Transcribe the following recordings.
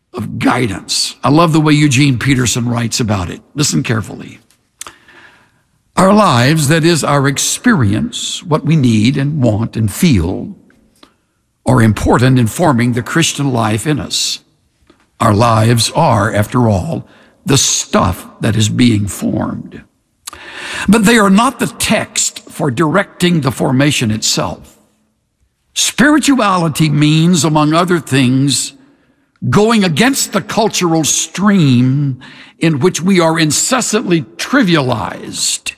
of guidance. I love the way Eugene Peterson writes about it. Listen carefully. Our lives, that is our experience, what we need and want and feel, are important in forming the Christian life in us. Our lives are, after all, the stuff that is being formed. But they are not the text for directing the formation itself. Spirituality means, among other things, going against the cultural stream in which we are incessantly trivialized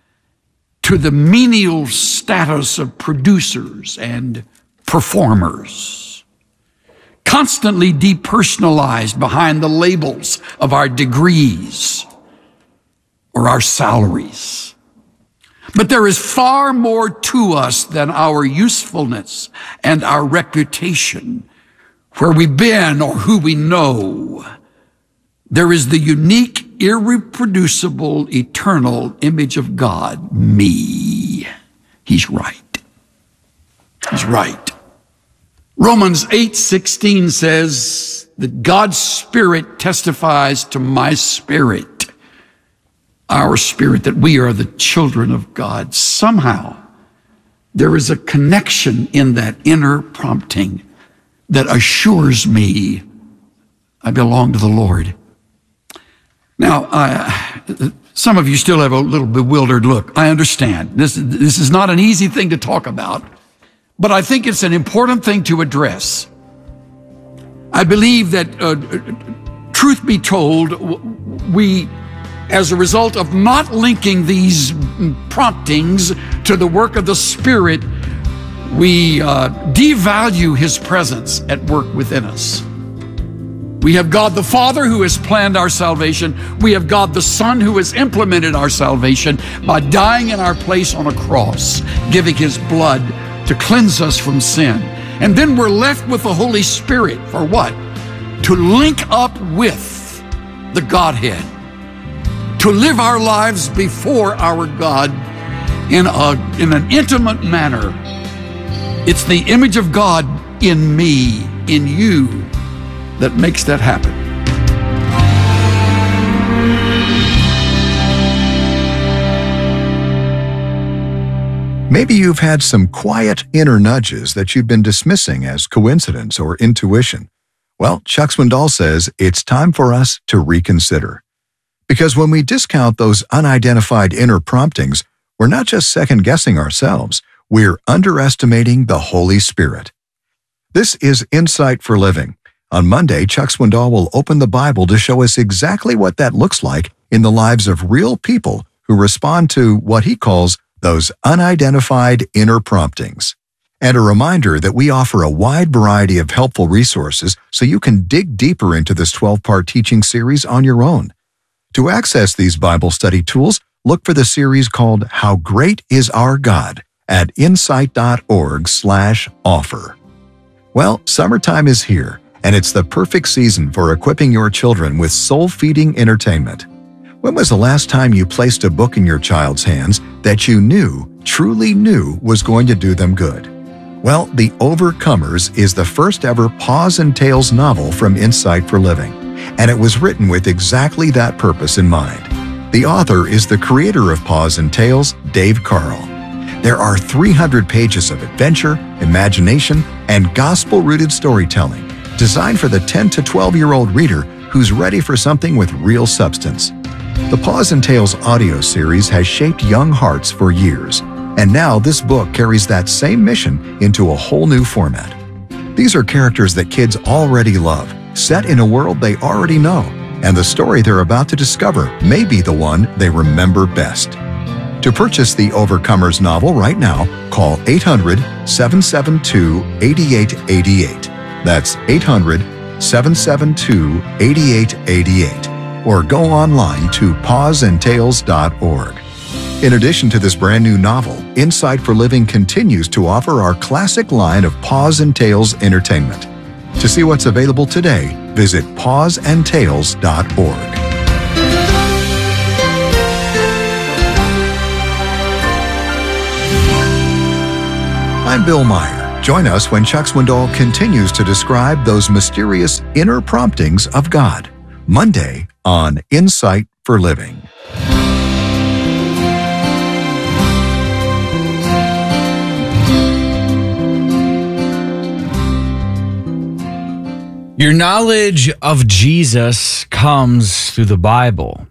to the menial status of producers and performers, constantly depersonalized behind the labels of our degrees or our salaries. But there is far more to us than our usefulness and our reputation, where we've been or who we know. There is the unique, irreproducible, eternal image of God, me. He's right. He's right. Romans 8:16 says that God's Spirit testifies to my spirit, our spirit, that we are the children of God. Somehow, there is a connection in that inner prompting that assures me I belong to the Lord. Now, some of you still have a little bewildered look. I understand. This is not an easy thing to talk about, but I think it's an important thing to address. I believe that, truth be told, we, as a result of not linking these promptings to the work of the Spirit, we devalue His presence at work within us. We have God the Father who has planned our salvation. We have God the Son who has implemented our salvation by dying in our place on a cross, giving His blood to cleanse us from sin. And then we're left with the Holy Spirit for what? To link up with the Godhead, to live our lives before our God in an intimate manner. It's the image of God in me, in you, that makes that happen. Maybe you've had some quiet inner nudges that you've been dismissing as coincidence or intuition. Well, Chuck Swindoll says it's time for us to reconsider. Because when we discount those unidentified inner promptings, we're not just second-guessing ourselves, we're underestimating the Holy Spirit. This is Insight for Living. On Monday, Chuck Swindoll will open the Bible to show us exactly what that looks like in the lives of real people who respond to what he calls those unidentified inner promptings. And a reminder that we offer a wide variety of helpful resources so you can dig deeper into this 12-part teaching series on your own. To access these Bible study tools, look for the series called How Great Is Our God at insight.org/offer. Well, summertime is here, and it's the perfect season for equipping your children with soul-feeding entertainment. When was the last time you placed a book in your child's hands that you knew, truly knew, was going to do them good? Well, The Overcomers is the first ever Paws and Tales novel from Insight for Living, and it was written with exactly that purpose in mind. The author is the creator of Paws and Tales, Dave Carl. There are 300 pages of adventure, imagination, and gospel-rooted storytelling, designed for the 10 to 12-year-old reader who's ready for something with real substance. The Paws and Tales audio series has shaped young hearts for years, and now this book carries that same mission into a whole new format. These are characters that kids already love, set in a world they already know, and the story they're about to discover may be the one they remember best. To purchase the Overcomers novel right now, call 800-772-8888. That's 800-772-8888. Or go online to pawsandtales.org. In addition to this brand new novel, Insight for Living continues to offer our classic line of Paws and Tales entertainment. To see what's available today, visit pawsandtales.org. I'm Bill Meyer, Join us when Chuck Swindoll continues to describe those mysterious inner promptings of God. Monday on Insight for Living. Your knowledge of Jesus comes through the Bible.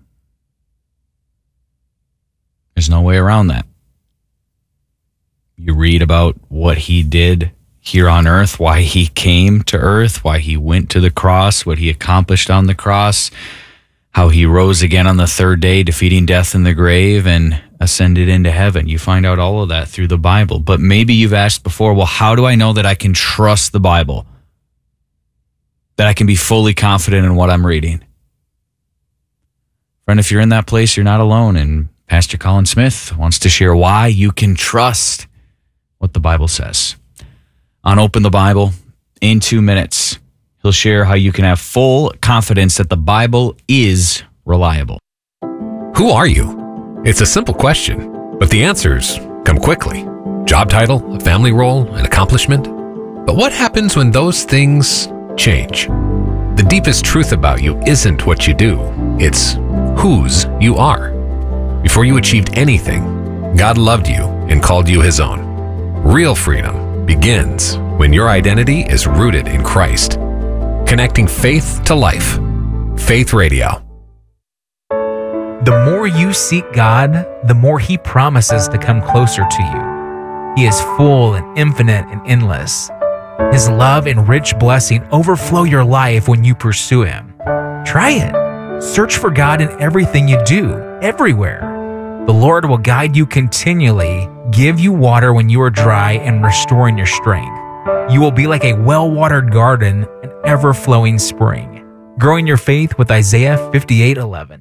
There's no way around that. You read about what he did here on earth, why he came to earth, why he went to the cross, what he accomplished on the cross, how he rose again on the third day, defeating death in the grave and ascended into heaven. You find out all of that through the Bible. But maybe you've asked before, well, how do I know that I can trust the Bible? That I can be fully confident in what I'm reading? Friend, if you're in that place, you're not alone. And Pastor Colin Smith wants to share why you can trust what the Bible says. On Open the Bible, in 2 minutes, he'll share how you can have full confidence that the Bible is reliable. Who are you? It's a simple question, but the answers come quickly. Job title, a family role, an accomplishment. But what happens when those things change? The deepest truth about you isn't what you do, it's whose you are. Before you achieved anything, God loved you and called you his own. Real freedom begins when your identity is rooted in Christ. Connecting faith to life. Faith Radio. The more you seek God, the more he promises to come closer to you. He is full and infinite and endless. His love and rich blessing overflow your life when you pursue him. Try it. Search for God in everything you do, everywhere. The Lord will guide you continually, give you water when you are dry, and restore in your strength. You will be like a well-watered garden, an ever-flowing spring. Growing your faith with Isaiah 58:11.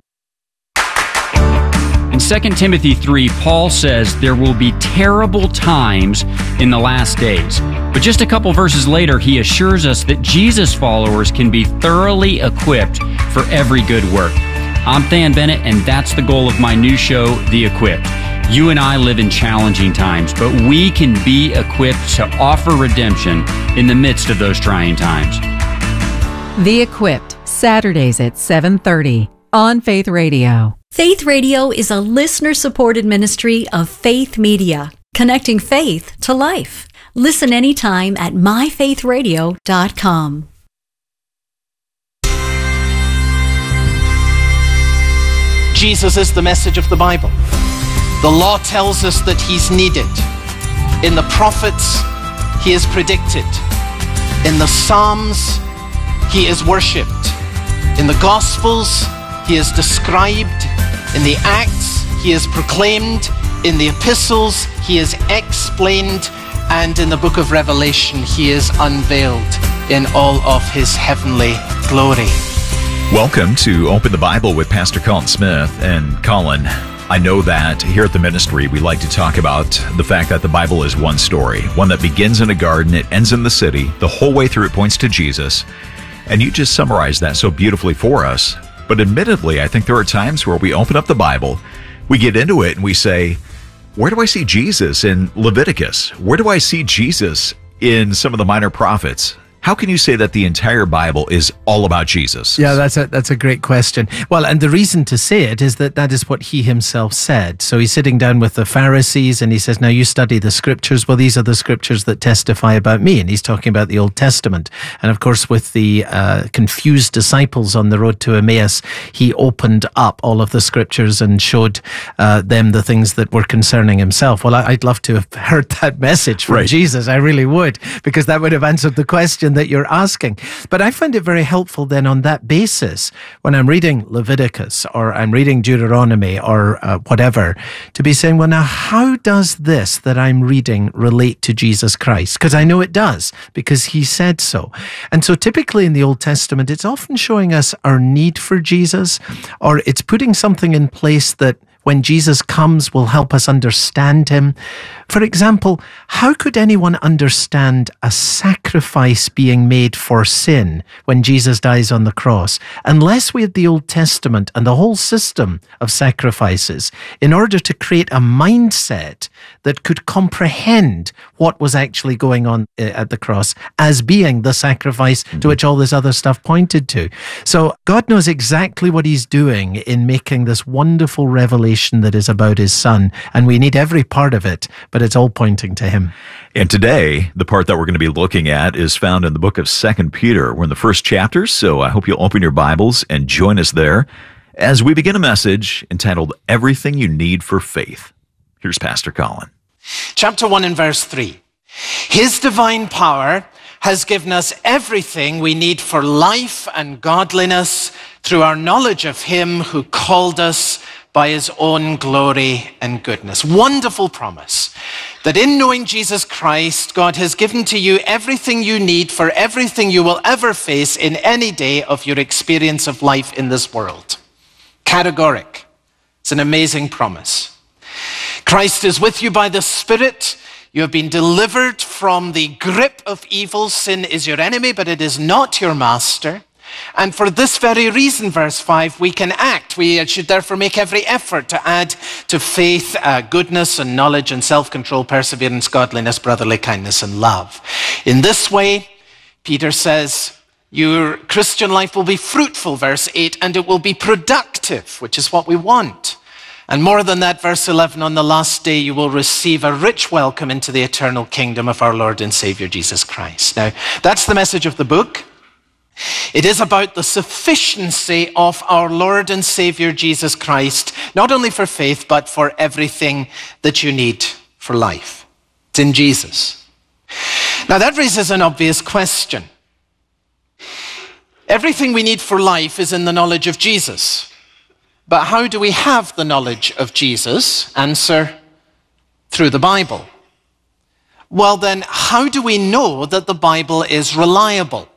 In 2 Timothy 3, Paul says there will be terrible times in the last days. But just a couple verses later, he assures us that Jesus followers can be thoroughly equipped for every good work. I'm Than Bennett, and that's the goal of my new show, The Equipped. You and I live in challenging times, but we can be equipped to offer redemption in the midst of those trying times. The Equipped, Saturdays at 7:30 on Faith Radio. Faith Radio is a listener-supported ministry of Faith Media, connecting faith to life. Listen anytime at myfaithradio.com. Jesus is the message of the Bible. The law tells us that he's needed. In the prophets, he is predicted. In the Psalms, he is worshipped. In the Gospels, he is described. In the Acts, he is proclaimed. In the Epistles, he is explained. And in the book of Revelation, he is unveiled in all of his heavenly glory. Welcome to Open the Bible with Pastor Colin Smith. And Colin, I know that here at the ministry, we like to talk about the fact that the Bible is one story, one that begins in a garden, it ends in the city, the whole way through it points to Jesus. And you just summarized that so beautifully for us. But admittedly, I think there are times where we open up the Bible, we get into it, and we say, where do I see Jesus in Leviticus? Where do I see Jesus in some of the minor prophets? How can you say that the entire Bible is all about Jesus? Yeah, that's a great question. Well, and the reason to say it is that is what he himself said. So he's sitting down with the Pharisees and he says, now you study the scriptures. Well, these are the scriptures that testify about me. And he's talking about the Old Testament. And of course, with the confused disciples on the road to Emmaus, he opened up all of the scriptures and showed them the things that were concerning himself. Well, I'd love to have heard that message from Jesus. I really would, because that would have answered the question that you're asking. But I find it very helpful then on that basis, when I'm reading Leviticus or I'm reading Deuteronomy or whatever, to be saying, well, now, how does this that I'm reading relate to Jesus Christ? Because I know it does, because he said so. And so typically in the Old Testament, it's often showing us our need for Jesus, or it's putting something in place that when Jesus comes, will help us understand him. For example, how could anyone understand a sacrifice being made for sin when Jesus dies on the cross, unless we had the Old Testament and the whole system of sacrifices in order to create a mindset that could comprehend what was actually going on at the cross as being the sacrifice to which all this other stuff pointed to. So God knows exactly what he's doing in making this wonderful revelation that is about his Son, and we need every part of it, but it's all pointing to him. And today, the part that we're going to be looking at is found in the book of 2 Peter. We're in the first chapter, so I hope you'll open your Bibles and join us there as we begin a message entitled Everything You Need for Faith. Here's Pastor Colin. Chapter 1 and verse 3. His divine power has given us everything we need for life and godliness through our knowledge of him who called us by his own glory and goodness. Wonderful promise that in knowing Jesus Christ, God has given to you everything you need for everything you will ever face in any day of your experience of life in this world. Categoric. It's an amazing promise. Christ is with you by the Spirit. You have been delivered from the grip of evil. Sin is your enemy, but it is not your master. And for this very reason, verse 5, we can act. We should therefore make every effort to add to faith goodness and knowledge and self-control, perseverance, godliness, brotherly kindness, and love. In this way, Peter says, your Christian life will be fruitful, verse 8, and it will be productive, which is what we want. And more than that, verse 11, on the last day, you will receive a rich welcome into the eternal kingdom of our Lord and Savior, Jesus Christ. Now, that's the message of the book. It is about the sufficiency of our Lord and Savior, Jesus Christ, not only for faith, but for everything that you need for life. It's in Jesus. Now, that raises an obvious question. Everything we need for life is in the knowledge of Jesus. But how do we have the knowledge of Jesus? Answer, through the Bible. Well then, how do we know that the Bible is reliable?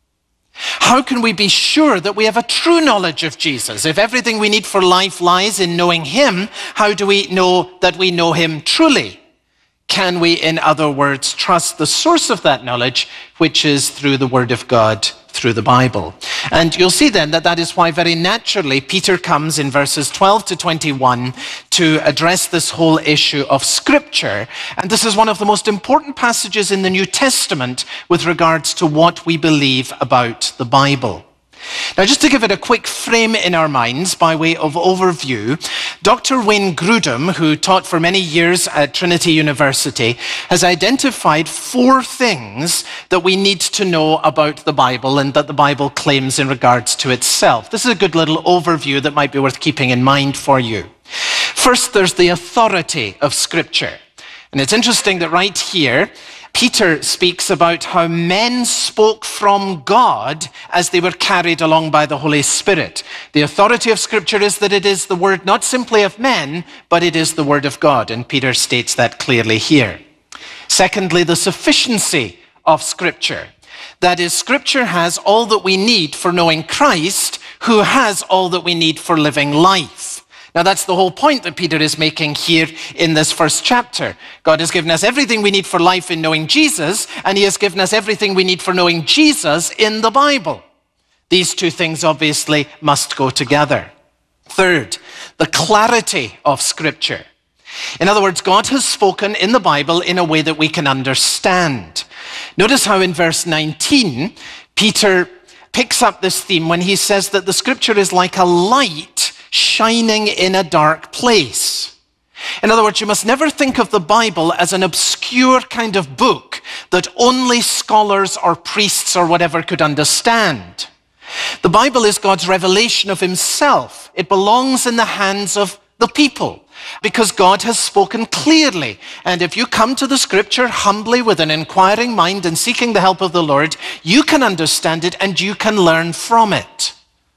How can we be sure that we have a true knowledge of Jesus? If everything we need for life lies in knowing him, how do we know that we know him truly? Can we, in other words, trust the source of that knowledge, which is through the Word of God, through the Bible? And you'll see then that that is why very naturally Peter comes in verses 12 to 21 to address this whole issue of Scripture. And this is one of the most important passages in the New Testament with regards to what we believe about the Bible. Now, just to give it a quick frame in our minds by way of overview, Dr. Wayne Grudem, who taught for many years at Trinity University, has identified 4 things that we need to know about the Bible and that the Bible claims in regards to itself. This is a good little overview that might be worth keeping in mind for you. First, there's the authority of Scripture. And it's interesting that right here, Peter speaks about how men spoke from God as they were carried along by the Holy Spirit. The authority of Scripture is that it is the word not simply of men, but it is the word of God. And Peter states that clearly here. Secondly, the sufficiency of Scripture. That is, Scripture has all that we need for knowing Christ, who has all that we need for living life. Now, that's the whole point that Peter is making here in this first chapter. God has given us everything we need for life in knowing Jesus, and he has given us everything we need for knowing Jesus in the Bible. These two things obviously must go together. Third, the clarity of Scripture. In other words, God has spoken in the Bible in a way that we can understand. Notice how in verse 19, Peter picks up this theme when he says that the Scripture is like a light shining in a dark place. In other words, you must never think of the Bible as an obscure kind of book that only scholars or priests or whatever could understand. The Bible is God's revelation of himself. It belongs in the hands of the people because God has spoken clearly. And if you come to the Scripture humbly with an inquiring mind and seeking the help of the Lord, you can understand it and you can learn from it.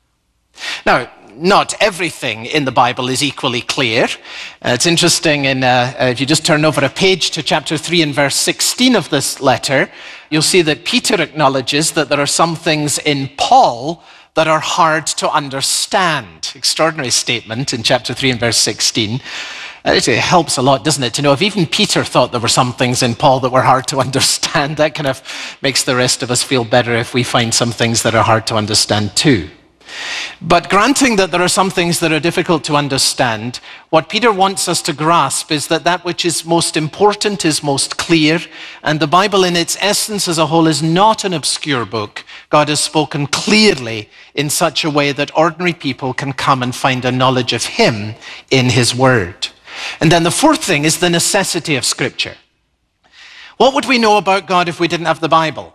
Now, not everything in the Bible is equally clear. It's interesting, if you just turn over a page to chapter 3 and verse 16 of this letter, you'll see that Peter acknowledges that there are some things in Paul that are hard to understand. Extraordinary statement in chapter 3 and verse 16. It helps a lot, doesn't it, to know if even Peter thought there were some things in Paul that were hard to understand. That kind of makes the rest of us feel better if we find some things that are hard to understand too. But granting that there are some things that are difficult to understand, what Peter wants us to grasp is that that which is most important is most clear, and the Bible in its essence as a whole is not an obscure book. God has spoken clearly in such a way that ordinary people can come and find a knowledge of him in his word. And then the fourth thing is the necessity of Scripture. What would we know about God if we didn't have the Bible?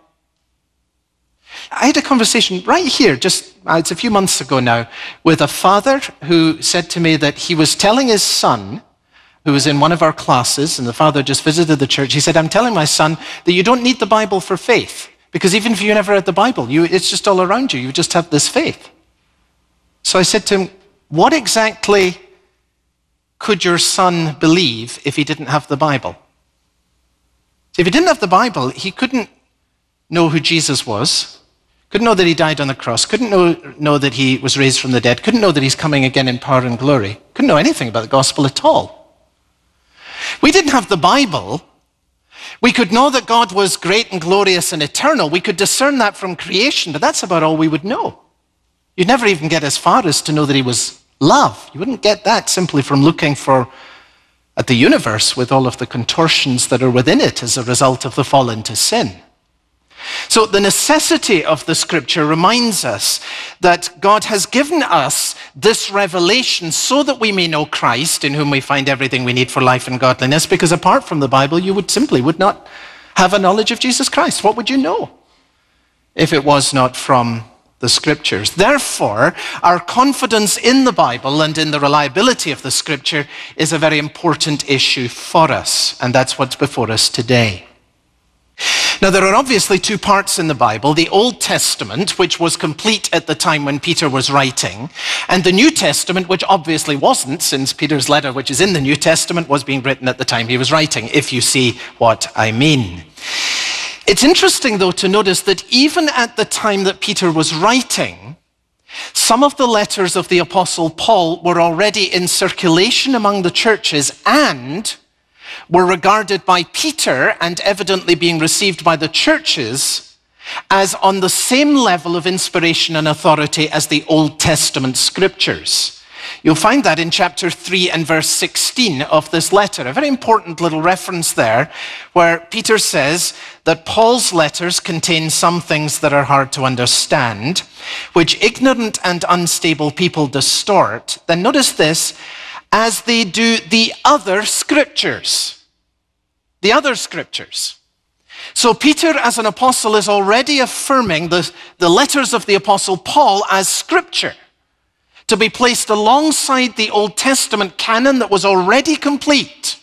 I had a conversation right here, it's a few months ago now, with a father who said to me that he was telling his son, who was in one of our classes, and the father just visited the church, he said, I'm telling my son that you don't need the Bible for faith, because even if you never read the Bible, it's just all around you, you just have this faith. So I said to him, what exactly could your son believe if he didn't have the Bible? If he didn't have the Bible, he couldn't know who Jesus was, couldn't know that he died on the cross, couldn't know that he was raised from the dead, couldn't know that he's coming again in power and glory, couldn't know anything about the gospel at all. We didn't have the Bible. We could know that God was great and glorious and eternal. We could discern that from creation, but that's about all we would know. You'd never even get as far as to know that he was love. You wouldn't get that simply from looking at the universe with all of the contortions that are within it as a result of the fall into sin. So the necessity of the Scripture reminds us that God has given us this revelation so that we may know Christ, in whom we find everything we need for life and godliness, because apart from the Bible, you would not have a knowledge of Jesus Christ. What would you know if it was not from the Scriptures? Therefore, our confidence in the Bible and in the reliability of the Scripture is a very important issue for us, and that's what's before us today. Now, there are obviously two parts in the Bible, the Old Testament, which was complete at the time when Peter was writing, and the New Testament, which obviously wasn't, since Peter's letter, which is in the New Testament, was being written at the time he was writing, if you see what I mean. It's interesting, though, to notice that even at the time that Peter was writing, some of the letters of the Apostle Paul were already in circulation among the churches and were regarded by Peter, and evidently being received by the churches, as on the same level of inspiration and authority as the Old Testament scriptures. You'll find that in chapter 3 and verse 16 of this letter. A very important little reference there, where Peter says that Paul's letters contain some things that are hard to understand, which ignorant and unstable people distort. Then notice this, as they do the other scriptures. The other scriptures. So Peter, as an apostle, is already affirming the letters of the Apostle Paul as scripture, to be placed alongside the Old Testament canon that was already complete.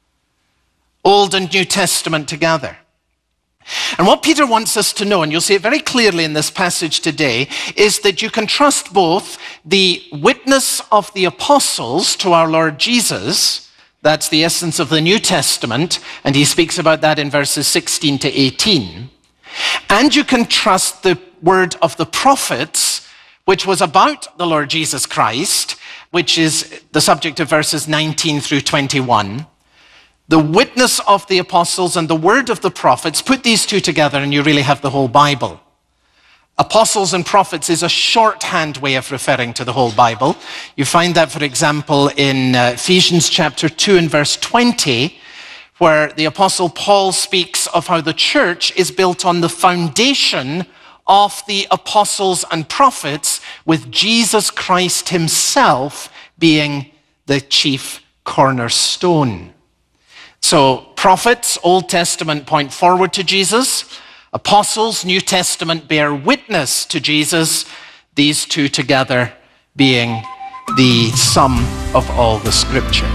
Old and New Testament together. And what Peter wants us to know, and you'll see it very clearly in this passage today, is that you can trust both the witness of the apostles to our Lord Jesus. That's the essence of the New Testament, and he speaks about that in verses 16 to 18. And you can trust the word of the prophets, which was about the Lord Jesus Christ, which is the subject of verses 19 through 21. The witness of the apostles and the word of the prophets, put these two together and you really have the whole Bible. Apostles and prophets is a shorthand way of referring to the whole Bible. You find that, for example, in Ephesians chapter 2 and verse 20, where the Apostle Paul speaks of how the church is built on the foundation of the apostles and prophets, with Jesus Christ himself being the chief cornerstone. So prophets, Old Testament, point forward to Jesus. Apostles, New Testament, bear witness to Jesus, these two together being the sum of all the Scripture.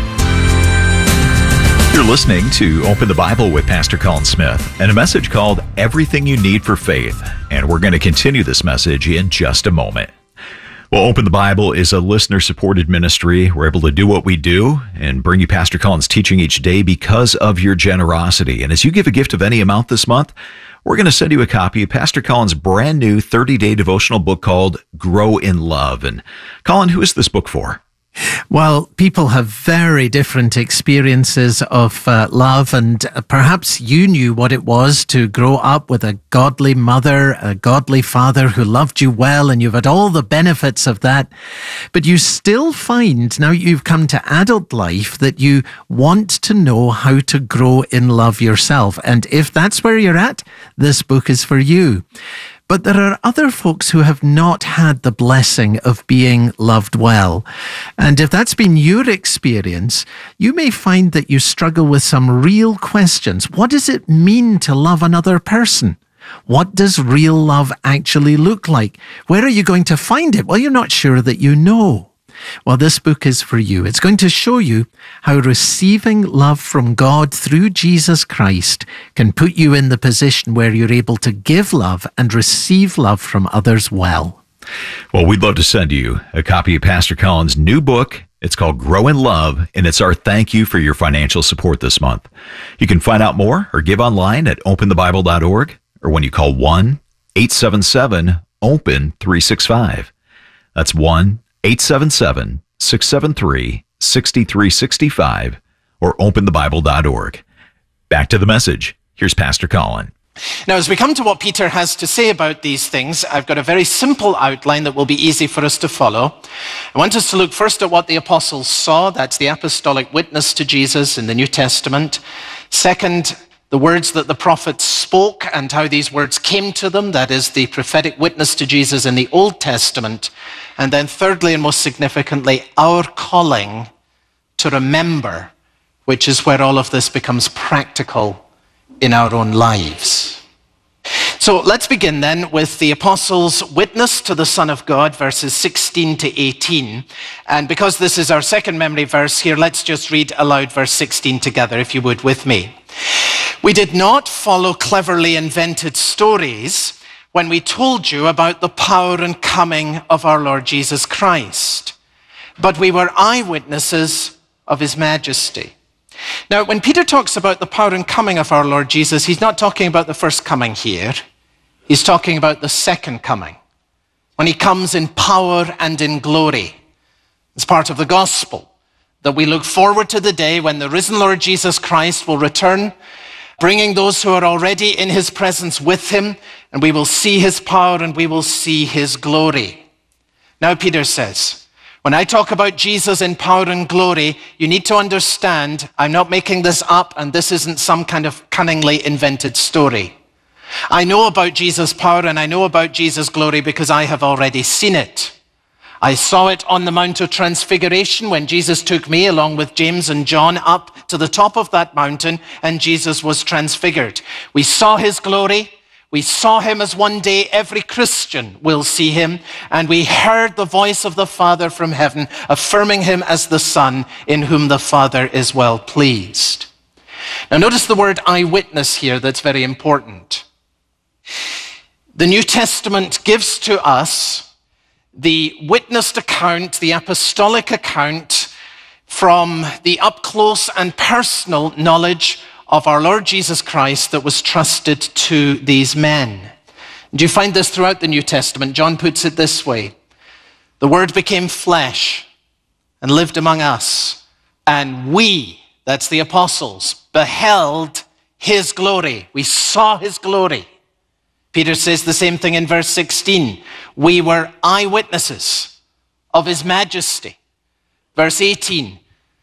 You're listening to Open the Bible with Pastor Colin Smith and a message called Everything You Need for Faith. And we're going to continue this message in just a moment. Well, Open the Bible is a listener-supported ministry. We're able to do what we do and bring you Pastor Colin's teaching each day because of your generosity. And as you give a gift of any amount this month, we're going to send you a copy of Pastor Colin's brand new 30-day devotional book called Grow in Love. And Colin, who is this book for? Well, people have very different experiences of love, and perhaps you knew what it was to grow up with a godly mother, a godly father who loved you well, and you've had all the benefits of that. But you still find, now you've come to adult life, that you want to know how to grow in love yourself. And if that's where you're at, this book is for you. But there are other folks who have not had the blessing of being loved well. And if that's been your experience, you may find that you struggle with some real questions. What does it mean to love another person? What does real love actually look like? Where are you going to find it? Well, you're not sure that you know. Well, this book is for you. It's going to show you how receiving love from God through Jesus Christ can put you in the position where you're able to give love and receive love from others well. Well, we'd love to send you a copy of Pastor Colin's new book. It's called Grow in Love, and it's our thank you for your financial support this month. You can find out more or give online at openthebible.org or when you call 1-877-OPEN-365. That's 1-877-673-6365 or openthebible.org. Back to the message. Here's Pastor Colin. Now, as we come to what Peter has to say about these things, I've got a very simple outline that will be easy for us to follow. I want us to look first at what the apostles saw. That's the apostolic witness to Jesus in the New Testament. Second, the words that the prophets spoke and how these words came to them. That is the prophetic witness to Jesus in the Old Testament. And then thirdly, and most significantly, our calling to remember, which is where all of this becomes practical in our own lives. So let's begin then with the apostles' witness to the Son of God, verses 16 to 18. And because this is our second memory verse here, let's just read aloud verse 16 together, if you would, with me. We did not follow cleverly invented stories when we told you about the power and coming of our Lord Jesus Christ, but we were eyewitnesses of his majesty. Now, when Peter talks about the power and coming of our Lord Jesus, he's not talking about the first coming here. He's talking about the second coming, when he comes in power and in glory. It's part of the gospel that we look forward to the day when the risen Lord Jesus Christ will return, bringing those who are already in his presence with him, and we will see his power and we will see his glory. Now, Peter says, when I talk about Jesus in power and glory, you need to understand I'm not making this up, and this isn't some kind of cunningly invented story. I know about Jesus' power and I know about Jesus' glory because I have already seen it. I saw it on the Mount of Transfiguration when Jesus took me along with James and John up to the top of that mountain and Jesus was transfigured. We saw his glory. We saw him as one day every Christian will see him. And we heard the voice of the Father from heaven affirming him as the Son in whom the Father is well pleased. Now notice the word eyewitness here. That's very important. The New Testament gives to us the witnessed account, the apostolic account from the up-close and personal knowledge of our Lord Jesus Christ that was trusted to these men. Do you find this throughout the New Testament? John puts it this way: the Word became flesh and lived among us, and we, that's the apostles, beheld his glory. We saw his glory. Peter says the same thing in verse 16. We were eyewitnesses of his majesty. Verse 18.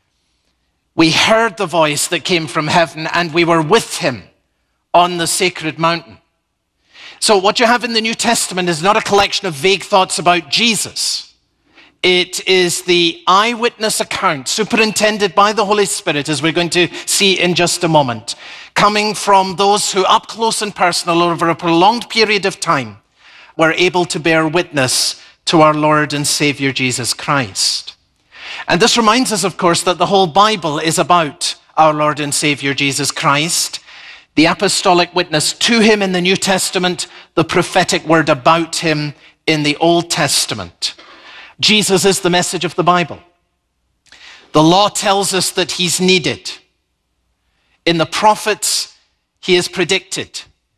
We heard the voice that came from heaven and we were with him on the sacred mountain. So what you have in the New Testament is not a collection of vague thoughts about Jesus. It is the eyewitness account, superintended by the Holy Spirit, as we're going to see in just a moment, coming from those who, up close and personal, over a prolonged period of time, were able to bear witness to our Lord and Savior Jesus Christ. And this reminds us, of course, that the whole Bible is about our Lord and Savior Jesus Christ, the apostolic witness to him in the New Testament, the prophetic word about him in the Old Testament. Jesus is the message of the Bible. The law tells us that he's needed. In the prophets, he is predicted.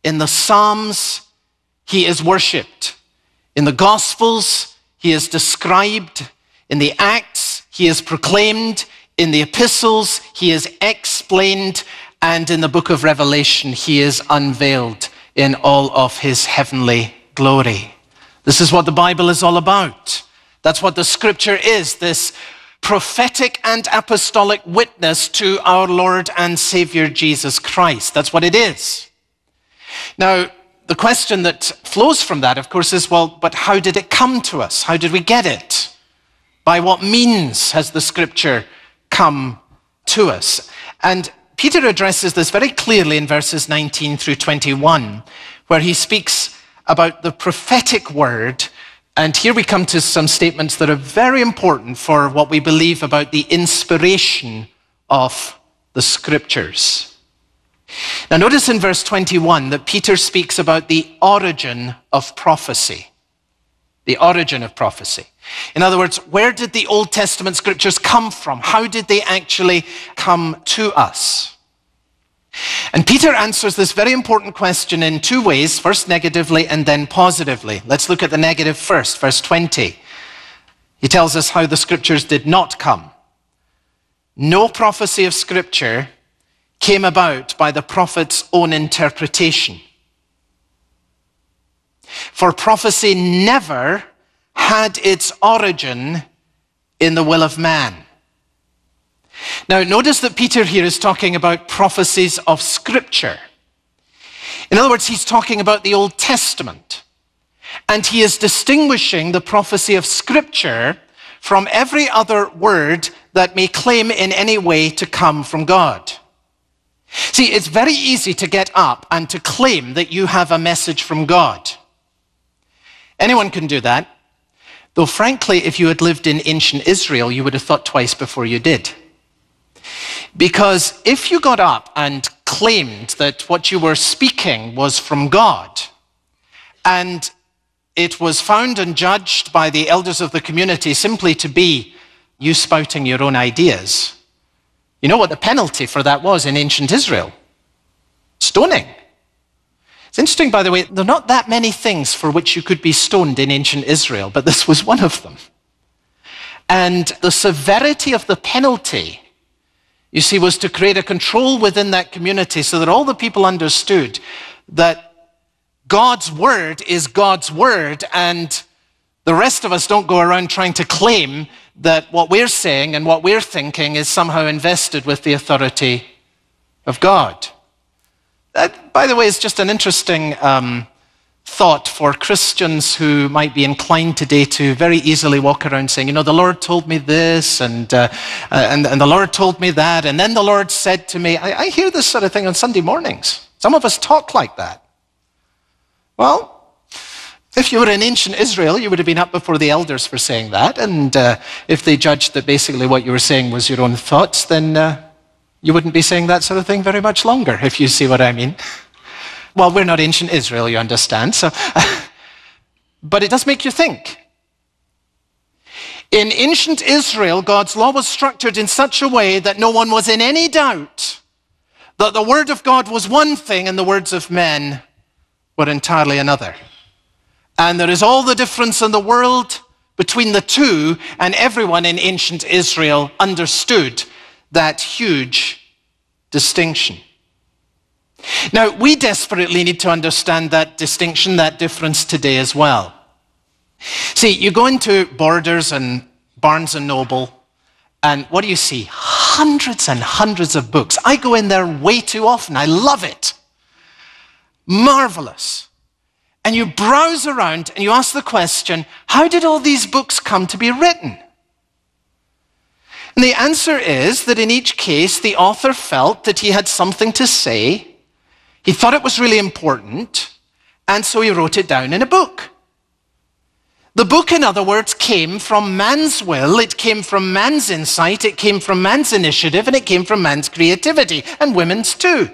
In the Psalms, he is worshipped. In the Gospels, he is described. In the Acts, he is proclaimed. In the epistles, he is explained. And in the book of Revelation, he is unveiled in all of his heavenly glory. This is what the Bible is all about. That's what the scripture is, this prophetic and apostolic witness to our Lord and Savior Jesus Christ. That's what it is. Now, the question that flows from that, of course, is, well, but how did it come to us? How did we get it? By what means has the scripture come to us? And Peter addresses this very clearly in verses 19 through 21, where he speaks about the prophetic word. And here we come to some statements that are very important for what we believe about the inspiration of the scriptures. Now notice in verse 21 that Peter speaks about the origin of prophecy. The origin of prophecy. In other words, where did the Old Testament scriptures come from? How did they actually come to us? And Peter answers this very important question in two ways, first negatively and then positively. Let's look at the negative first, verse 20. He tells us how the scriptures did not come. No prophecy of scripture came about by the prophet's own interpretation. For prophecy never had its origin in the will of man. Now, notice that Peter here is talking about prophecies of Scripture. In other words, he's talking about the Old Testament. And he is distinguishing the prophecy of Scripture from every other word that may claim in any way to come from God. See, it's very easy to get up and to claim that you have a message from God. Anyone can do that. Though frankly, if you had lived in ancient Israel, you would have thought twice before you did. Because if you got up and claimed that what you were speaking was from God, and it was found and judged by the elders of the community simply to be you spouting your own ideas, you know what the penalty for that was in ancient Israel? Stoning. It's interesting, by the way, there are not that many things for which you could be stoned in ancient Israel, but this was one of them. And the severity of the penalty, you see, was to create a control within that community so that all the people understood that God's word is God's word, and the rest of us don't go around trying to claim that what we're saying and what we're thinking is somehow invested with the authority of God. That, by the way, is just an interesting thought for Christians who might be inclined today to very easily walk around saying, you know, the Lord told me this, and the Lord told me that, and then the Lord said to me. I hear this sort of thing on Sunday mornings. Some of us talk like that. Well, if you were in ancient Israel, you would have been up before the elders for saying that, and if they judged that basically what you were saying was your own thoughts, then you wouldn't be saying that sort of thing very much longer, if you see what I mean. Well, we're not ancient Israel, you understand, so, but it does make you think. In ancient Israel, God's law was structured in such a way that no one was in any doubt that the word of God was one thing and the words of men were entirely another. And there is all the difference in the world between the two, and everyone in ancient Israel understood that huge distinction. Now, we desperately need to understand that distinction, that difference today as well. See, you go into Borders and Barnes & Noble, and what do you see? Hundreds and hundreds of books. I go in there way too often. I love it. Marvelous. And you browse around and you ask the question, how did all these books come to be written? And the answer is that in each case, the author felt that he had something to say. He thought it was really important, and so he wrote it down in a book. The book, in other words, came from man's will, it came from man's insight, it came from man's initiative, and it came from man's creativity, and women's too.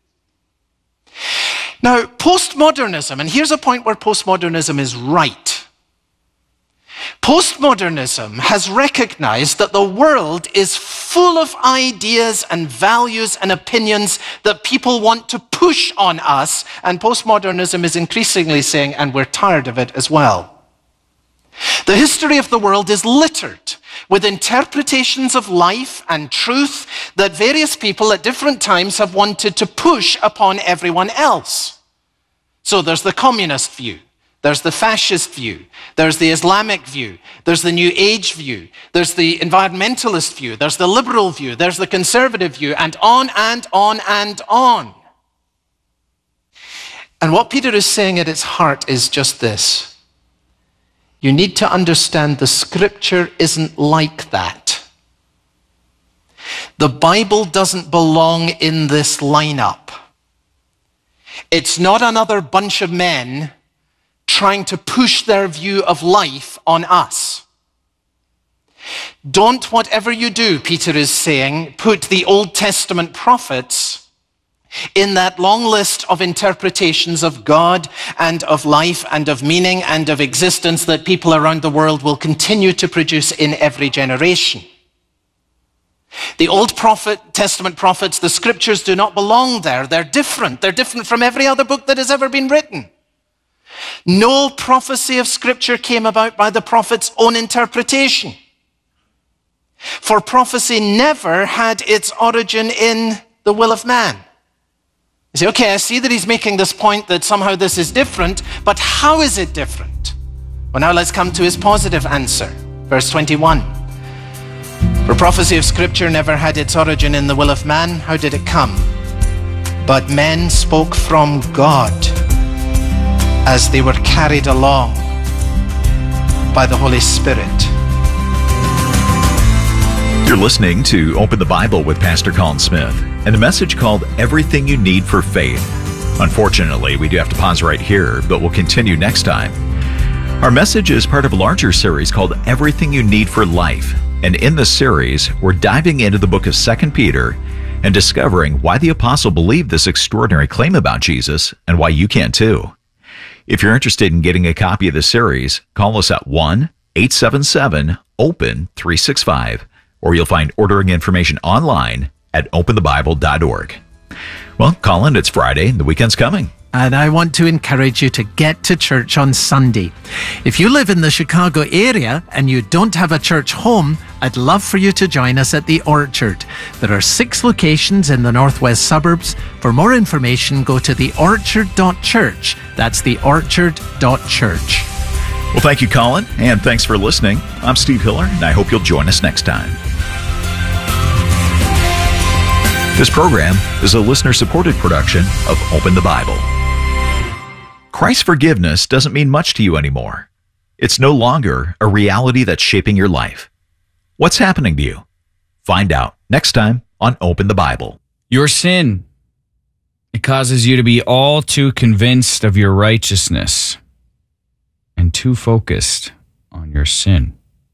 Now, postmodernism, and here's a point where postmodernism is right. Postmodernism has recognized that the world is full of ideas and values and opinions that people want to push on us, and postmodernism is increasingly saying, and we're tired of it as well. The history of the world is littered with interpretations of life and truth that various people at different times have wanted to push upon everyone else. So there's the communist view. There's the fascist view, there's the Islamic view, there's the New Age view, there's the environmentalist view, there's the liberal view, there's the conservative view, and on and on and on. And what Peter is saying at its heart is just this. You need to understand the scripture isn't like that. The Bible doesn't belong in this lineup. It's not another bunch of men trying to push their view of life on us. Don't, whatever you do, Peter is saying, put the Old Testament prophets in that long list of interpretations of God and of life and of meaning and of existence that people around the world will continue to produce in every generation. The Old Testament prophets, the scriptures do not belong there. They're different. They're different from every other book that has ever been written. No prophecy of Scripture came about by the prophet's own interpretation. For prophecy never had its origin in the will of man. You say, okay, I see that he's making this point that somehow this is different, but how is it different? Well, now let's come to his positive answer. Verse 21. For prophecy of Scripture never had its origin in the will of man. How did it come? But men spoke from God as they were carried along by the Holy Spirit. You're listening to Open the Bible with Pastor Colin Smith and a message called Everything You Need for Faith. Unfortunately, we do have to pause right here, but we'll continue next time. Our message is part of a larger series called Everything You Need for Life. And in this series, we're diving into the book of 2 Peter and discovering why the apostle believed this extraordinary claim about Jesus and why you can too. If you're interested in getting a copy of the series, call us at 1-877-OPEN-365, or you'll find ordering information online at openthebible.org. Well, Colin, it's Friday and the weekend's coming. And I want to encourage you to get to church on Sunday. If you live in the Chicago area and you don't have a church home, I'd love for you to join us at the Orchard. There are 6 locations in the northwest suburbs. For more information, go to theorchard.church. That's theorchard.church. Well, thank you, Colin, and thanks for listening. I'm Steve Hiller, and I hope you'll join us next time. This program is a listener-supported production of Open the Bible. Christ's forgiveness doesn't mean much to you anymore. It's no longer a reality that's shaping your life. What's happening to you? Find out next time on Open the Bible. Your sin, it causes you to be all too convinced of your righteousness and too focused on your sin.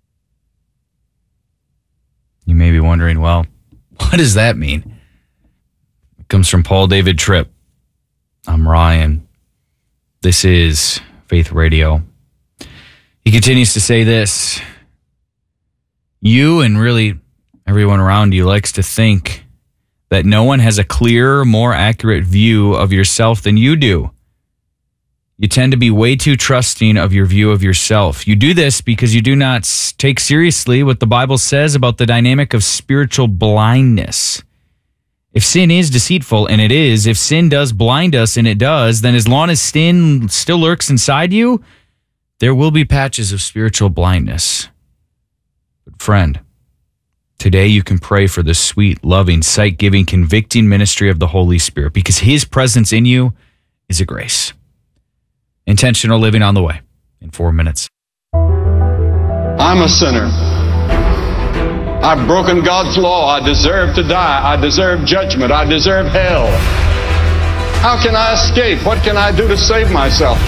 You may be wondering, well, what does that mean? It comes from Paul David Tripp. I'm Ryan. This is Faith Radio. He continues to say this. You and really everyone around you likes to think that no one has a clearer, more accurate view of yourself than you do. You tend to be way too trusting of your view of yourself. You do this because you do not take seriously what the Bible says about the dynamic of spiritual blindness. If sin is deceitful, and it is, if sin does blind us, and it does, then as long as sin still lurks inside you, there will be patches of spiritual blindness. But friend, today you can pray for the sweet, loving, sight-giving, convicting ministry of the Holy Spirit because His presence in you is a grace. Intentional living on the way in 4 minutes. I'm a sinner. I've broken God's law. I deserve to die. I deserve judgment. I deserve hell. How can I escape? What can I do to save myself?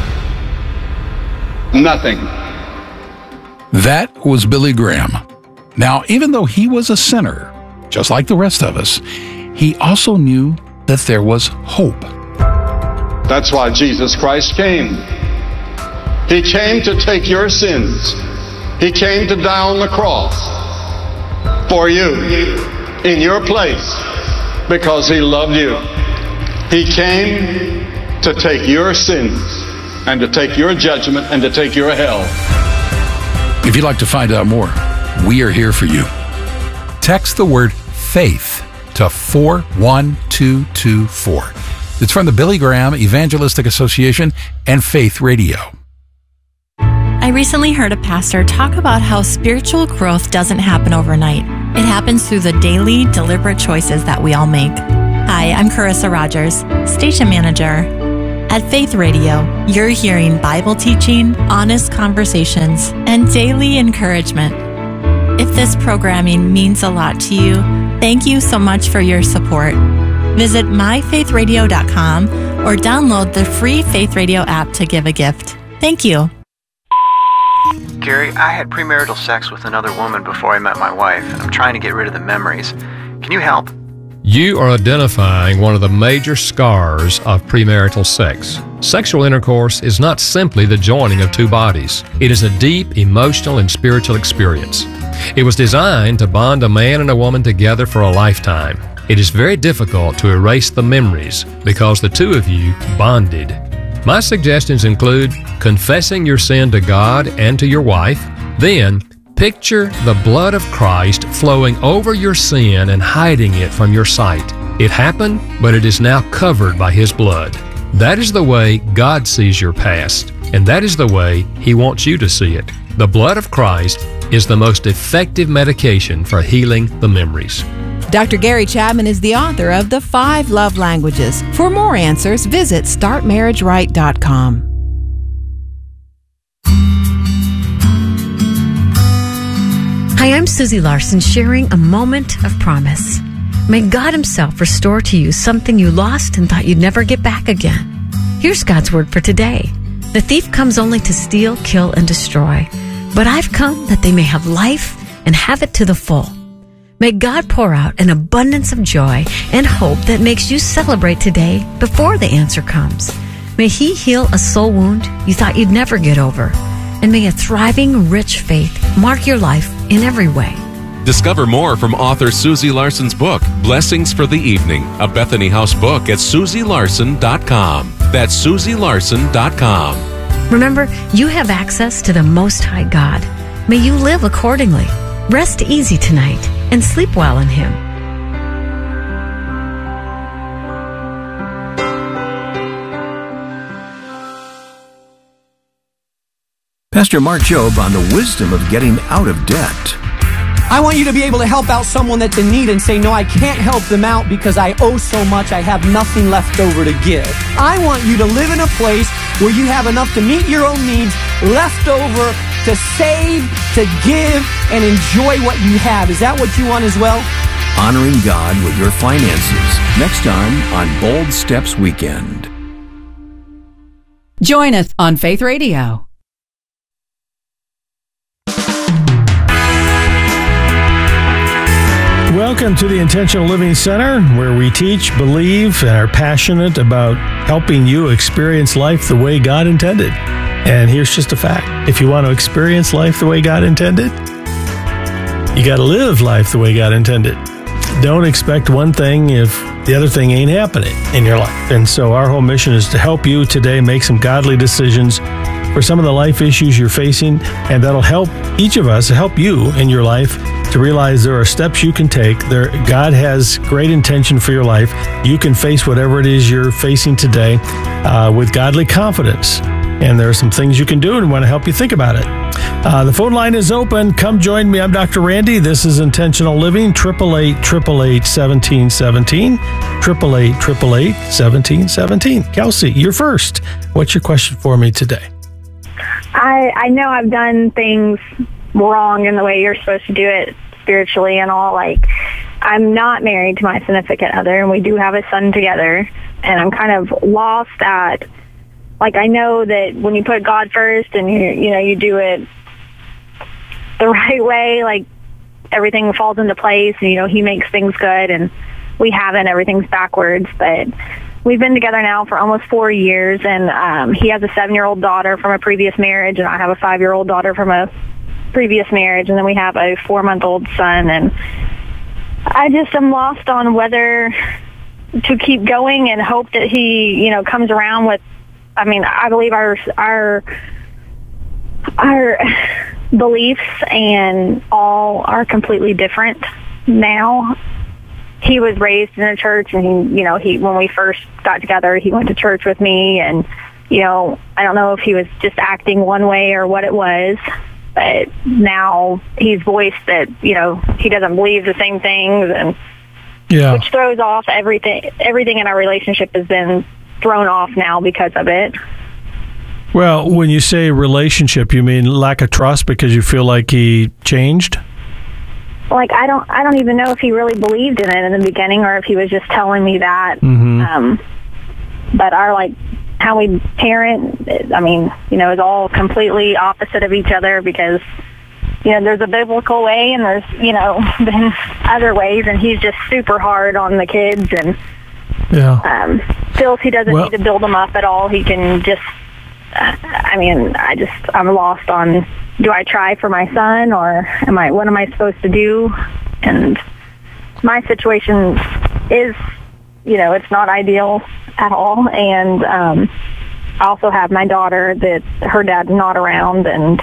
Nothing. That was Billy Graham. Now, even though he was a sinner, just like the rest of us, he also knew that there was hope. That's why Jesus Christ came. He came to take your sins He came to die on the cross for you, in your place, because he loved you. He came to take your sins and to take your judgment and to take your hell. If you'd like to find out more, we are here for you. Text the word FAITH to 41224. It's from the Billy Graham Evangelistic Association and Faith Radio. I recently heard a pastor talk about how spiritual growth doesn't happen overnight. It happens through the daily, deliberate choices that we all make. Hi, I'm Carissa Rogers, station manager. At Faith Radio, you're hearing Bible teaching, honest conversations, and daily encouragement. If this programming means a lot to you, thank you so much for your support. Visit myfaithradio.com or download the free Faith Radio app to give a gift. Thank you. Gary, I had premarital sex with another woman before I met my wife, and I'm trying to get rid of the memories. Can you help? You are identifying one of the major scars of premarital sex. Sexual intercourse is not simply the joining of two bodies. It is a deep emotional and spiritual experience. It was designed to bond a man and a woman together for a lifetime. It is very difficult to erase the memories because the two of you bonded. My suggestions include confessing your sin to God and to your wife. Then, picture the blood of Christ flowing over your sin and hiding it from your sight. It happened, but it is now covered by His blood. That is the way God sees your past, and that is the way He wants you to see it. The blood of Christ is the most effective medication for healing the memories. Dr. Gary Chapman is the author of The 5 Love Languages. For more answers, visit StartMarriageRight.com. Hi, I'm Susie Larson, sharing a moment of promise. May God Himself restore to you something you lost and thought you'd never get back again. Here's God's word for today. The thief comes only to steal, kill, and destroy. But I've come that they may have life and have it to the full. May God pour out an abundance of joy and hope that makes you celebrate today before the answer comes. May He heal a soul wound you thought you'd never get over. And may a thriving, rich faith mark your life in every way. Discover more from author Susie Larson's book, Blessings for the Evening, a Bethany House book at SusieLarson.com. That's SusieLarson.com. Remember, you have access to the Most High God. May you live accordingly. Rest easy tonight and sleep well in Him. Pastor Mark Jobe on the wisdom of getting out of debt. I want you to be able to help out someone that's in need and say, no, I can't help them out because I owe so much, I have nothing left over to give. I want you to live in a place where you have enough to meet your own needs, left over to save, to give, and enjoy what you have. Is that what you want as well? Honoring God with your finances. Next time on Bold Steps Weekend. Join us on Faith Radio. Welcome to the Intentional Living Center, where we teach, believe, and are passionate about helping you experience life the way God intended. And here's just a fact. If you want to experience life the way God intended, you got to live life the way God intended. Don't expect one thing if the other thing ain't happening in your life. And so our whole mission is to help you today make some godly decisions for some of the life issues you're facing, and that'll help each of us, help you in your life to realize there are steps you can take. God has great intention for your life. You can face whatever it is you're facing today with godly confidence. And there are some things you can do, and we want to help you think about it. The phone line is open. Come join me. I'm Dr. Randy. This is Intentional Living. 888-888-1717. 888-888-1717. Kelsey, you're first. What's your question for me today? I know I've done things wrong in the way you're supposed to do it spiritually and all. Like, I'm not married to my significant other, and we do have a son together, and I'm kind of lost at, like, I know that when you put God first and you do it the right way, like, everything falls into place, and He makes things good, and we haven't. Everything's backwards. But we've been together now for almost 4 years, and he has a 7-year-old daughter from a previous marriage, and I have a 5-year-old daughter from a previous marriage, and then we have a 4-month-old son, and I just am lost on whether to keep going and hope that he, you know, comes around with, I mean, I believe our beliefs and all are completely different now. He was raised in a church, and when we first got together, he went to church with me, and, you know, I don't know if he was just acting one way or what it was, but now he's voiced that, you know, he doesn't believe the same things, and which throws off everything. Everything in our relationship has been thrown off now because of it. Well, when you say relationship, you mean lack of trust because you feel like he changed? Like, I don't even know if he really believed in it in the beginning, or if he was just telling me that. But our, like, how we parent, I mean, you know, is all completely opposite of each other, because, you know, there's a biblical way and there's, you know, then other ways, and he's just super hard on the kids, and feels he doesn't need to build them up at all. He can just, I'm lost on, do I try for my son, or what am I supposed to do? And my situation is, you know, it's not ideal at all. And I also have my daughter that her dad's not around, and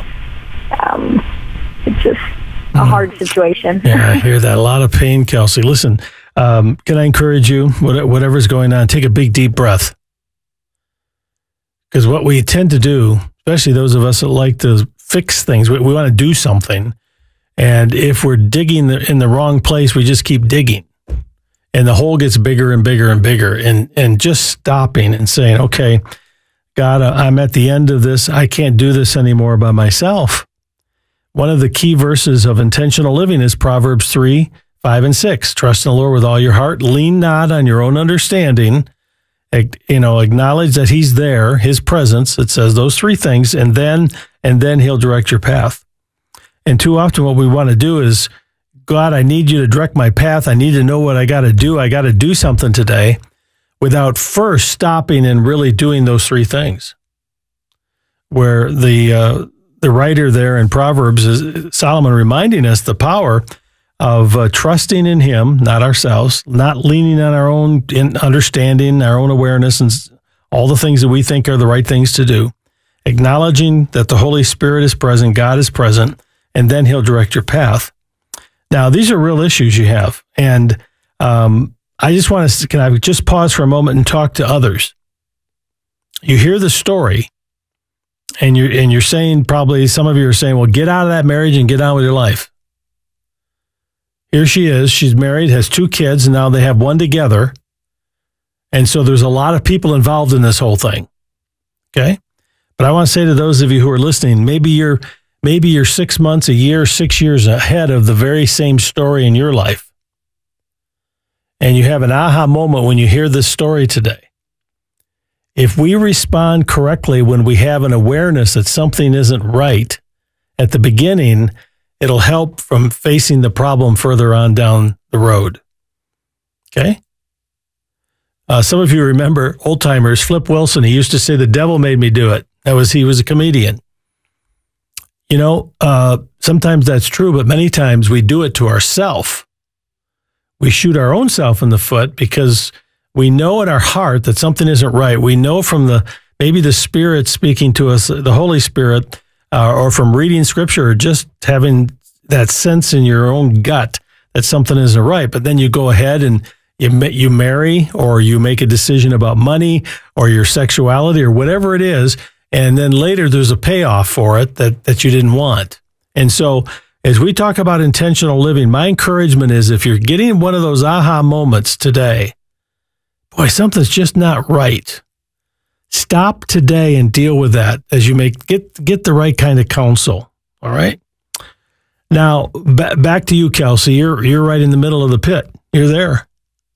it's just a hard situation. Yeah, I hear that. A lot of pain, Kelsey. Listen, can I encourage you, whatever's going on, take a big, deep breath. Because what we tend to do, especially those of us that like to fix things, we want to do something. And if we're digging in the wrong place, we just keep digging. And the hole gets bigger and bigger and bigger. And just stopping and saying, okay, God, I'm at the end of this. I can't do this anymore by myself. One of the key verses of intentional living is Proverbs 3, 5, and 6. Trust in the Lord with all your heart. Lean not on your own understanding. You know, acknowledge that he's there, his presence. It says those three things, and then he'll direct your path. And too often what we want to do is, God, I need you to direct my path. I need to know what I got to do. I got to do something today, without first stopping and really doing those three things. Where the writer there in Proverbs is Solomon reminding us the power of trusting in him, not ourselves, not leaning on our own understanding, our own awareness, and all the things that we think are the right things to do. Acknowledging that the Holy Spirit is present, God is present, and then he'll direct your path. Now, these are real issues you have. And I just want to, can I just pause for a moment and talk to others? You hear the story, and you're saying, probably some of you are saying, well, get out of that marriage and get on with your life. Here she is. She's married, has 2 kids, and now they have one together. And so there's a lot of people involved in this whole thing. Okay? But I want to say to those of you who are listening, maybe you're 6 months, a year, 6 years ahead of the very same story in your life. And you have an aha moment when you hear this story today. If we respond correctly when we have an awareness that something isn't right at the beginning, it'll help from facing the problem further on down the road. Okay? Some of you remember old timers, Flip Wilson. He used to say, the devil made me do it. He was a comedian. You know, sometimes that's true, but many times we do it to ourselves. We shoot our own self in the foot because we know in our heart that something isn't right. We know from maybe the Spirit speaking to us, the Holy Spirit, or from reading Scripture, or just having that sense in your own gut that something isn't right. But then you go ahead and you marry, or you make a decision about money or your sexuality or whatever it is, and then later there's a payoff for it that you didn't want. And so as we talk about intentional living, my encouragement is, if you're getting one of those aha moments today, boy, something's just not right, stop today and deal with that as you get the right kind of counsel. All right. Now, back to you, Kelsey. You're right in the middle of the pit. You're there.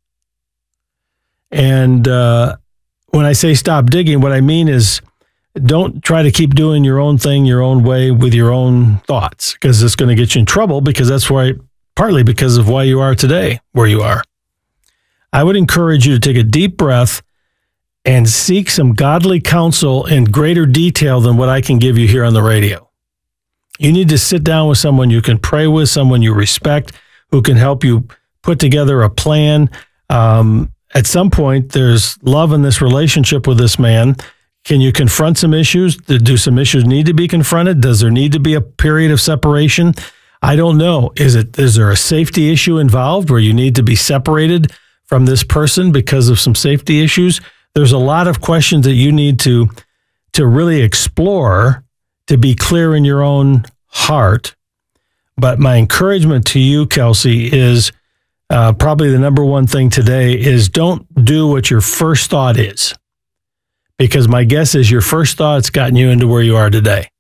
And when I say stop digging, what I mean is, don't try to keep doing your own thing, your own way, with your own thoughts, because it's going to get you in trouble, because that's partly because of why you are today where you are. I would encourage you to take a deep breath and seek some godly counsel in greater detail than what I can give you here on the radio. You need to sit down with someone you can pray with, someone you respect, who can help you put together a plan. At some point, there's love in this relationship with this man. Can you confront some issues? Do some issues need to be confronted? Does there need to be a period of separation? I don't know. Is there a safety issue involved where you need to be separated from this person because of some safety issues? There's a lot of questions that you need to really explore to be clear in your own heart. But my encouragement to you, Kelsey, is probably the number one thing today is don't do what your first thought is. Because my guess is your first thought's gotten you into where you are today.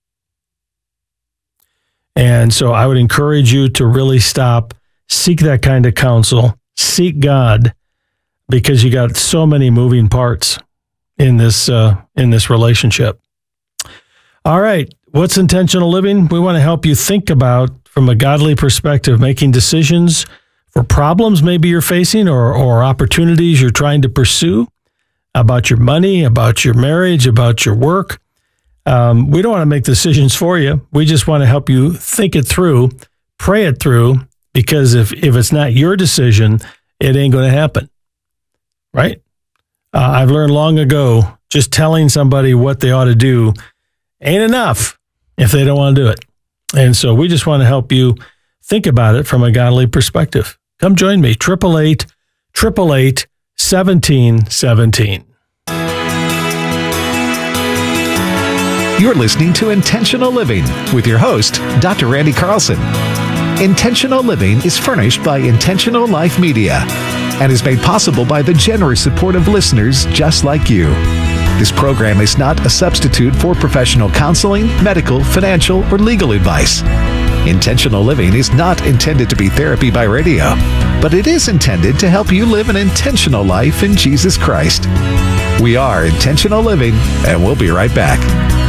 And so I would encourage you to really stop, seek that kind of counsel, seek God, because you got so many moving parts in this relationship. All right. What's intentional living? We want to help you think about, from a godly perspective, making decisions for problems maybe you're facing or opportunities you're trying to pursue, about your money, about your marriage, about your work. We don't want to make decisions for you. We just want to help you think it through, pray it through, because if it's not your decision, it ain't going to happen. Right? I've learned long ago, just telling somebody what they ought to do ain't enough if they don't want to do it. And so we just want to help you think about it from a godly perspective. Come join me, 888-888-1717. You're listening to Intentional Living with your host, Dr. Randy Carlson. Intentional Living is furnished by Intentional Life Media and is made possible by the generous support of listeners just like you. This program is not a substitute for professional counseling, medical, financial, or legal advice. Intentional Living is not intended to be therapy by radio, but it is intended to help you live an intentional life in Jesus Christ. We are Intentional Living, and we'll be right back.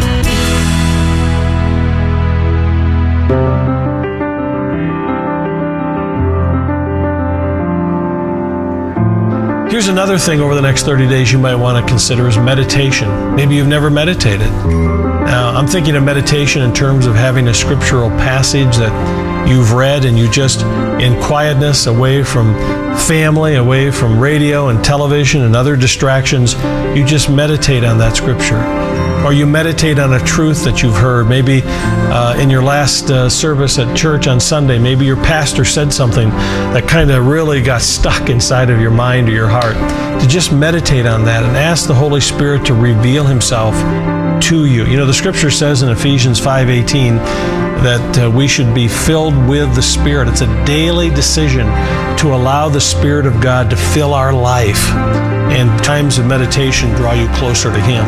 Here's another thing over the next 30 days you might want to consider is meditation. Maybe you've never meditated. Now, I'm thinking of meditation in terms of having a scriptural passage that you've read and you just, in quietness, away from family, away from radio and television and other distractions, you just meditate on that scripture. Or you meditate on a truth that you've heard. Maybe in your last service at church on Sunday, maybe your pastor said something that kind of really got stuck inside of your mind or your heart. To just meditate on that and ask the Holy Spirit to reveal Himself to you. You know, the scripture says in Ephesians 5:18 that we should be filled with the Spirit. It's a daily decision to allow the Spirit of God to fill our life, and times of meditation draw you closer to Him.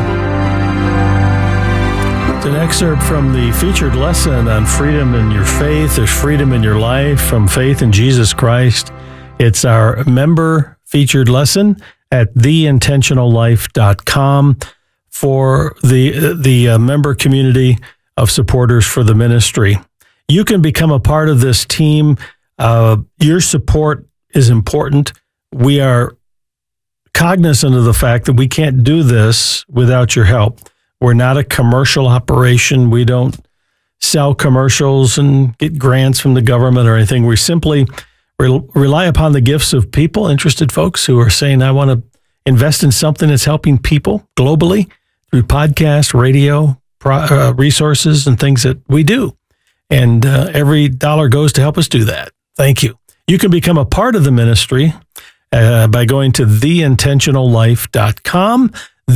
It's an excerpt from the featured lesson on freedom in your faith. There's freedom in your life from faith in Jesus Christ. It's our member featured lesson at theintentionallife.com for the member community of supporters for the ministry. You can become a part of this team. Your support is important. We are cognizant of the fact that we can't do this without your help. We're not a commercial operation. We don't sell commercials and get grants from the government or anything. We simply rely upon the gifts of people, interested folks who are saying, I want to invest in something that's helping people globally through podcast, radio, resources, and things that we do. And every dollar goes to help us do that. Thank you. You can become a part of the ministry by going to theintentionallife.com,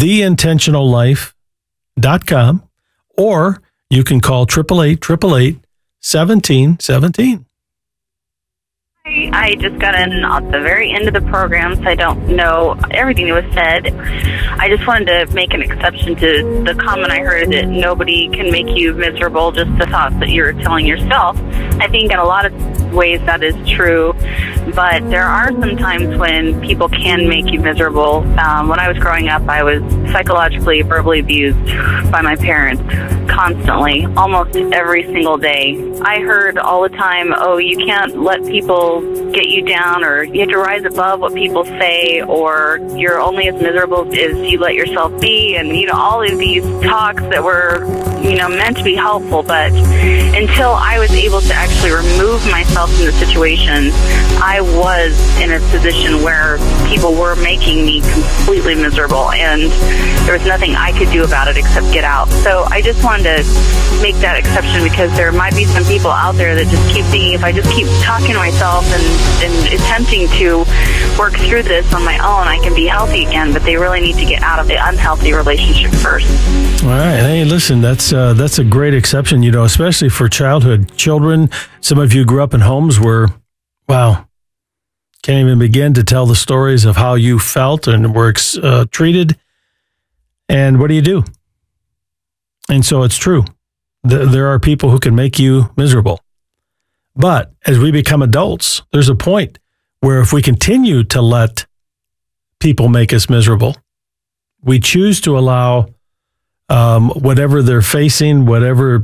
theintentionallife.com, or you can call 888-888-1717. I just got in at the very end of the program, so I don't know everything that was said. I just wanted to make an exception to the comment I heard that nobody can make you miserable, just the thoughts that you're telling yourself. I think in a lot of ways that is true, but there are some times when people can make you miserable. When I was growing up, I was psychologically, verbally abused by my parents constantly, almost every single day. I heard all the time, oh, you can't let people get you down, or you have to rise above what people say, or you're only as miserable as you let yourself be, and all of these talks that were meant to be helpful, but until I was able to actually remove myself from the situation, I was in a position where people were making me completely miserable, and there was nothing I could do about it except get out. So I just wanted to make that exception, because there might be some people out there that just keep thinking, if I just keep talking to myself and attempting to work through this on my own, I can be healthy again, but they really need to get out of the unhealthy relationship first. All right. Hey, listen, that's a great exception, especially for childhood children. Some of you grew up in homes where, wow, can't even begin to tell the stories of how you felt and were treated. And what do? And so it's true. There are people who can make you miserable. But as we become adults, there's a point where if we continue to let people make us miserable, we choose to allow whatever they're facing, whatever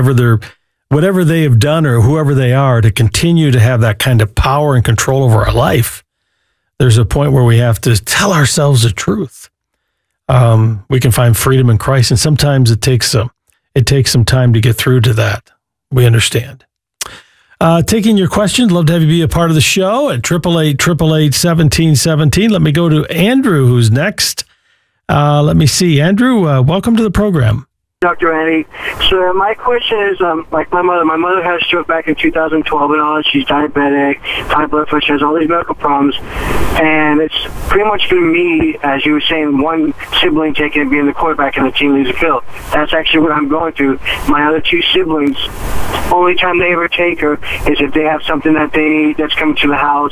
they have done or whoever they are, to continue to have that kind of power and control over our life. There's a point where we have to tell ourselves the truth. We can find freedom in Christ, and sometimes it takes some time to get through to that. We understand. Taking your questions, love to have you be a part of the show at 888-888-1717. Let me go to Andrew, who's next. Let me see. Andrew, welcome to the program. Dr. Randy. So my question is, like my mother had a stroke back in 2012 and all. She's diabetic, high blood pressure, has all these medical problems. And it's pretty much been me, as you were saying, one sibling taking it, being the quarterback, and the team loses a field. That's actually what I'm going through. My other two siblings, only time they ever take her is if they have something that they need that's coming to the house,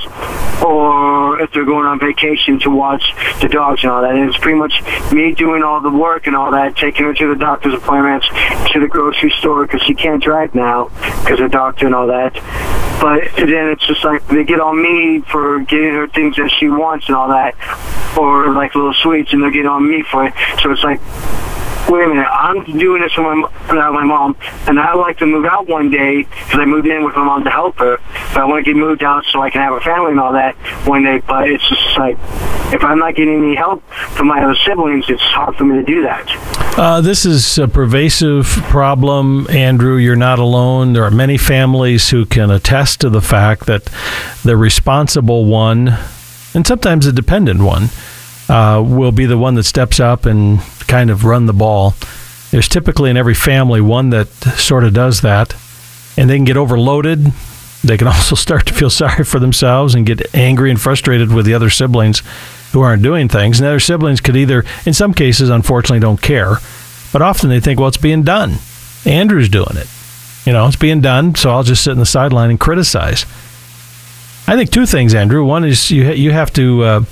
or if they're going on vacation to watch the dogs and all that. And it's pretty much me doing all the work and all that, taking her to the doctor's appointments, to the grocery store, because she can't drive now because of the doctor and all that. But then it's just like they get on me for getting her things that she wants and all that, or like little sweets, and they get on me for it. So it's like, wait a minute, I'm doing this for my mom, and I'd like to move out one day, because I moved in with my mom to help her, but I want to get moved out so I can have a family and all that one day. But it's just like, if I'm not getting any help from my other siblings, it's hard for me to do that. This is a pervasive problem, Andrew. You're not alone. There are many families who can attest to the fact that the responsible one, and sometimes the dependent one, will be the one that steps up and kind of run the ball. There's typically in every family one that sort of does that, and they can get overloaded. They can also start to feel sorry for themselves and get angry and frustrated with the other siblings who aren't doing things. And the other siblings could either, in some cases, unfortunately, don't care, but often they think, well, it's being done. Andrew's doing it. It's being done, so I'll just sit in the sideline and criticize. I think two things, Andrew. One is you have to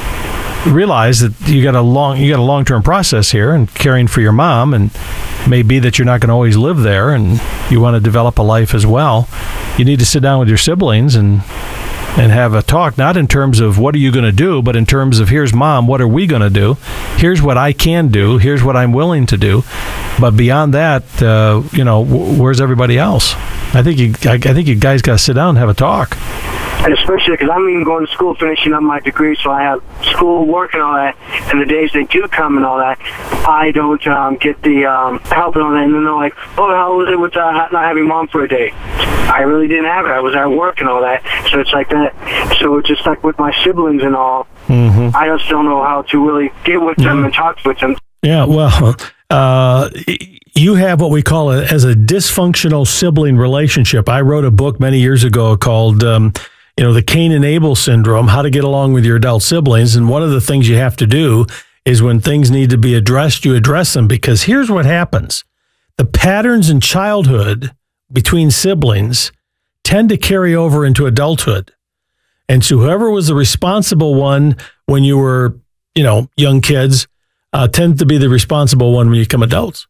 realize that you got a long-term process here, and caring for your mom, and maybe that you're not going to always live there, and you want to develop a life as well. You need to sit down with your siblings and have a talk, not in terms of what are you going to do, but in terms of, here's Mom, what are we going to do? Here's what I can do. Here's what I'm willing to do. But beyond that, where's everybody else? I think you guys got to sit down and have a talk. And especially because I'm even going to school, finishing up my degree, so I have school, work, and all that. And the days they do come and all that, I don't get the help and all that. And then they're like, oh, how was it with not having Mom for a day? I really didn't have it. I was at work and all that. So it's like that. So it's just like with my siblings and all, I just don't know how to really get with them and talk with them. Yeah, well, you have what we call as a dysfunctional sibling relationship. I wrote a book many years ago called the Cain and Abel syndrome, how to get along with your adult siblings. And one of the things you have to do is when things need to be addressed, you address them, because here's what happens. The patterns in childhood between siblings tend to carry over into adulthood. And so whoever was the responsible one when you were, young kids, tends to be the responsible one when you become adults.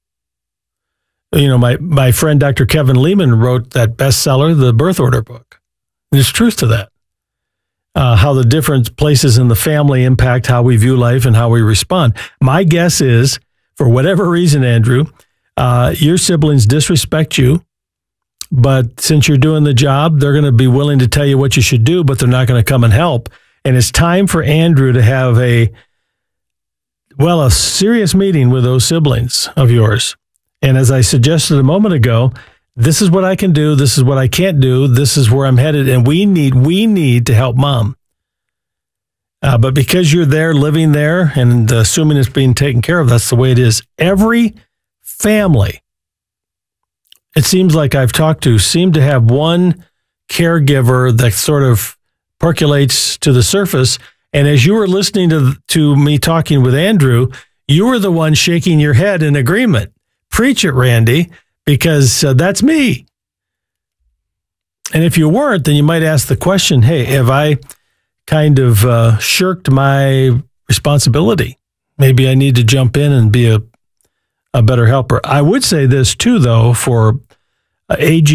My friend, Dr. Kevin Lehman, wrote that bestseller, The Birth Order book. There's truth to that. How the different places in the family impact how we view life and how we respond. My guess is, for whatever reason, Andrew, your siblings disrespect you, but since you're doing the job, they're going to be willing to tell you what you should do, but they're not going to come and help. And it's time for Andrew to have a serious meeting with those siblings of yours And as I suggested a moment ago, this is what I can do. This is what I can't do. This is where I'm headed. And we need to help Mom. But because you're there, living there, and assuming it's being taken care of, that's the way it is. Every family, it seems like I've talked to, seem to have one caregiver that sort of percolates to the surface. And as you were listening to me talking with Andrew, you were the one shaking your head in agreement. Preach it, Randy, because that's me. And if you weren't, then you might ask the question, hey, have I kind of shirked my responsibility? Maybe I need to jump in and be a better helper. I would say this too, though, for AG